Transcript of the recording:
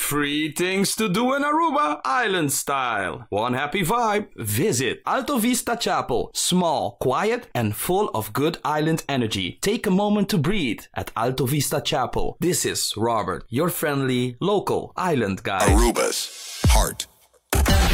Free things to do in Aruba, island style. One happy vibe. Visit Alto Vista Chapel. Small, quiet, and full of good island energy. Take a moment to breathe at Alto Vista Chapel. This is Robert, your friendly local island guide. Aruba's heart